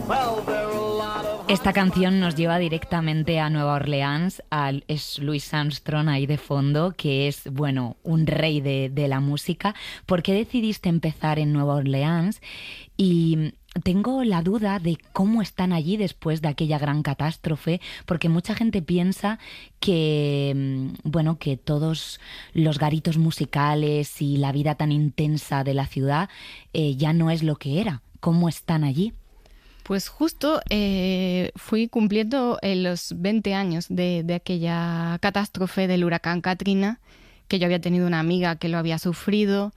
Esta canción nos lleva directamente a Nueva Orleans. Es Louis Armstrong ahí de fondo, que es, bueno, un rey de la música. ¿Por qué decidiste empezar en Nueva Orleans? Y tengo la duda de cómo están allí después de aquella gran catástrofe, porque mucha gente piensa que, bueno, que todos los garitos musicales y la vida tan intensa de la ciudad ya no es lo que era. ¿Cómo están allí? Pues justo fui cumpliendo los 20 años de aquella catástrofe del huracán Katrina, que yo había tenido una amiga que lo había sufrido.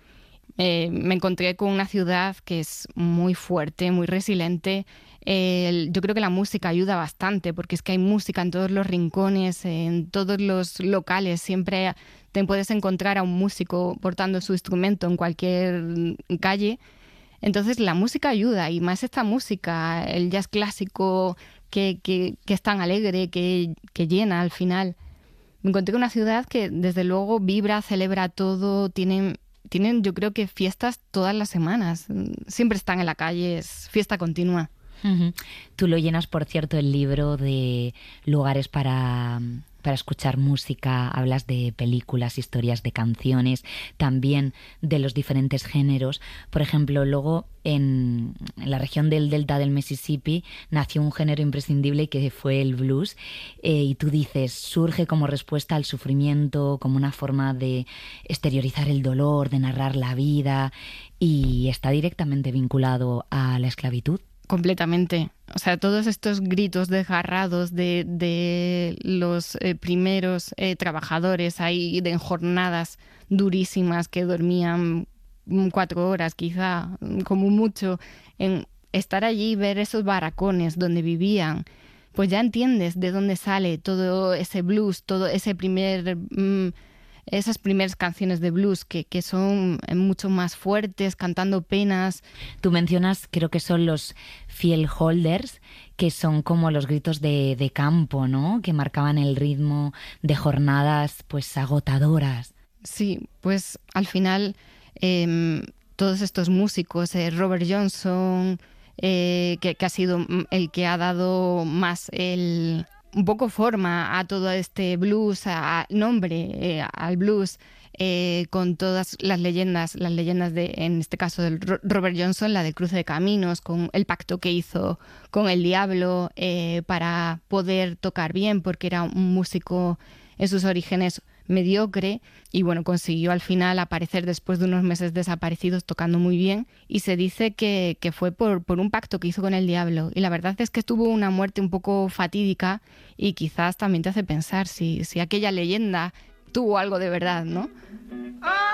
Me encontré con una ciudad que es muy fuerte, muy resiliente. Yo creo que la música ayuda bastante, porque es que hay música en todos los rincones, en todos los locales. Siempre te puedes encontrar a un músico portando su instrumento en cualquier calle. Entonces la música ayuda, y más esta música, el jazz clásico que es tan alegre, que llena al final. Me encontré con una ciudad que desde luego vibra, celebra todo, tienen yo creo que fiestas todas las semanas, siempre están en la calle, es fiesta continua. Uh-huh. Tú lo llenas, por cierto, el libro de lugares para escuchar música, hablas de películas, historias de canciones, también de los diferentes géneros. Por ejemplo, luego en la región del delta del Mississippi nació un género imprescindible que fue el blues, y tú dices, surge como respuesta al sufrimiento, como una forma de exteriorizar el dolor, de narrar la vida, y está directamente vinculado a la esclavitud. Completamente. O sea, todos estos gritos desgarrados de los primeros trabajadores ahí en jornadas durísimas que dormían 4 horas quizá, como mucho, en estar allí y ver esos barracones donde vivían, pues ya entiendes de dónde sale todo ese blues, todo ese esas primeras canciones de blues que son mucho más fuertes, cantando penas. Tú mencionas, creo que son los field holders, que son como los gritos de campo, ¿no? Que marcaban el ritmo de jornadas pues agotadoras. Sí, pues al final todos estos músicos, Robert Johnson, que ha sido el que ha dado más un poco forma a todo este blues, nombre al blues, con todas las leyendas de, en este caso del Robert Johnson, la de Cruce de Caminos, con el pacto que hizo con el diablo para poder tocar bien, porque era un músico en sus orígenes mediocre, y bueno, consiguió al final aparecer después de unos meses desaparecidos tocando muy bien, y se dice que fue por un pacto que hizo con el diablo, y la verdad es que tuvo una muerte un poco fatídica, y quizás también te hace pensar si aquella leyenda tuvo algo de verdad, ¿no?